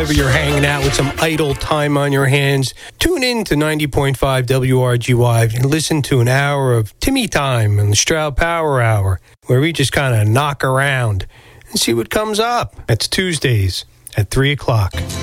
If you're hanging out with some idle time on your hands, tune in to 90.5 WRGY and listen to an hour of Timmy Time and the Stroud Power Hour, where we just kind of knock around and see what comes up. That's Tuesdays at 3 o'clock.